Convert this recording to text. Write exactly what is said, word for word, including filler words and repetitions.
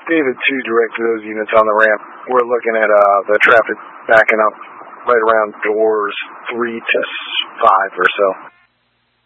David two, direct to those units on the ramp. We're looking at uh, the traffic backing up right around doors three to five or so.